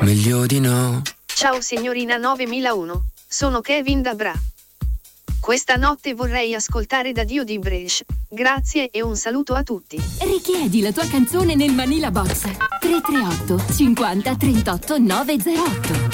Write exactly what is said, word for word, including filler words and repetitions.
Meglio di no. Ciao signorina novemilauno, sono Kevin da Bra. Questa notte vorrei ascoltare Da Dio di Brescia. Grazie e un saluto a tutti. Richiedi la tua canzone nel Manila Box tre tre otto cinquanta trentotto novecentotto.